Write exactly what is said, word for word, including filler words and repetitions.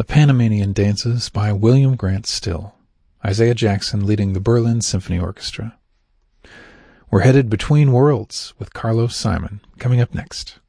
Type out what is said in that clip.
The Panamanian Dances by William Grant Still. Isaiah Jackson leading the Berlin Symphony Orchestra. We're headed between worlds with Carlos Simon, coming up next.